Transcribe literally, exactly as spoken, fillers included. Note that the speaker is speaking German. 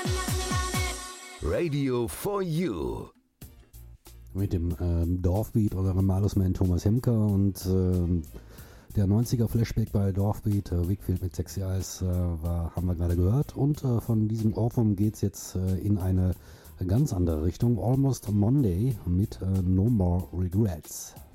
Radio for You. Mit dem ähm, Dorfbeat oder Malus-Man Thomas Hemker und ähm, der neunziger Flashback bei Dorfbeat, äh, Wakefield mit Sexy Eyes, äh, war, haben wir gerade gehört. Und äh, von diesem Ohrwurm geht es jetzt äh, in eine ganz andere Richtung. Almost Monday mit äh, No More Regrets.